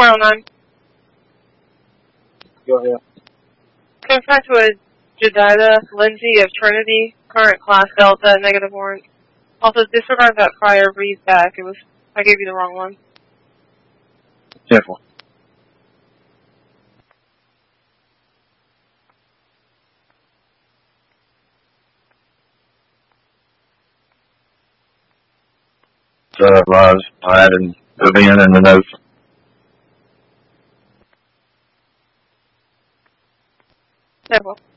409. Go ahead. Contact with Jedida Lindsay of Trinity, current class Delta, negative warrant. Also, disregard that prior read back. I gave you the wrong one. 10-4. Lives I added Vivian in the notes. Several.